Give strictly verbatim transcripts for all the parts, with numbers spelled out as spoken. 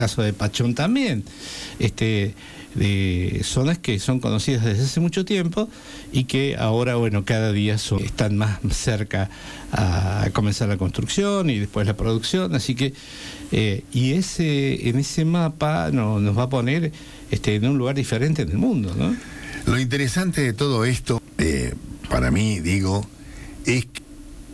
caso de Pachón también, este, de zonas que son conocidas desde hace mucho tiempo y que ahora, bueno, cada día son, están más cerca a comenzar la construcción y después la producción, así que, eh, y ese en ese mapa no, nos va a poner este, en un lugar diferente en el mundo, ¿no? Lo interesante de todo esto, eh, para mí, digo, es que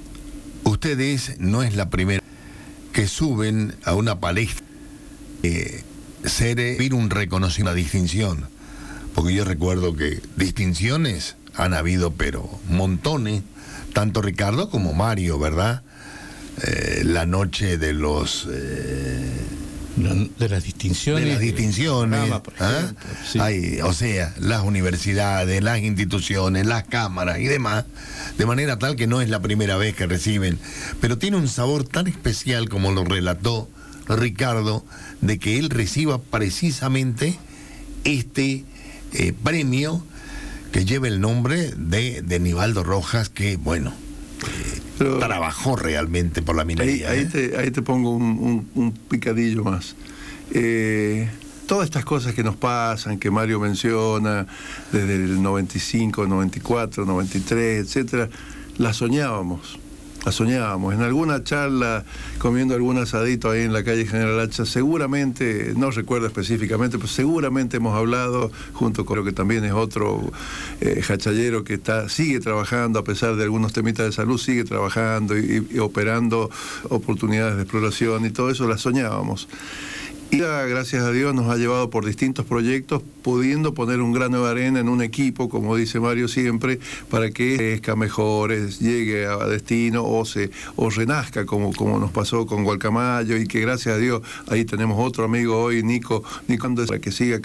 ustedes no es la primera que suben a una palestra eh, ser eh, un reconocimiento, una distinción, porque yo recuerdo que distinciones han habido, pero montones, tanto Ricardo como Mario, ¿verdad? Eh, la noche de los... Eh, de las distinciones. De las distinciones. Programa, por ejemplo, ¿ah? Sí. Hay, o sea, las universidades, las instituciones, las cámaras y demás, de manera tal que no es la primera vez que reciben, pero tiene un sabor tan especial como lo relató Ricardo, de que él reciba precisamente este eh, premio que lleva el nombre de, de Nivaldo Rojas, que bueno, eh, Pero, trabajó realmente por la minería. Ahí, ahí, ¿eh? te, ahí te pongo un, un, un picadillo más. Eh, todas estas cosas que nos pasan, que Mario menciona, desde el noventa y cinco, noventa y cuatro, noventa y tres, etcétera, las soñábamos. La soñábamos. En alguna charla, comiendo algún asadito ahí en la calle General Hacha, seguramente, no recuerdo específicamente, pero seguramente hemos hablado, junto con lo que también es otro eh, hachallero que está, sigue trabajando, a pesar de algunos temitas de salud, sigue trabajando y, y operando oportunidades de exploración y todo eso, la soñábamos. Y gracias a Dios nos ha llevado por distintos proyectos, pudiendo poner un grano de arena en un equipo, como dice Mario siempre, para que crezca mejor, llegue a destino o se o renazca, como, como nos pasó con Gualcamayo, y que gracias a Dios ahí tenemos otro amigo hoy, Nico, Nico, para que siga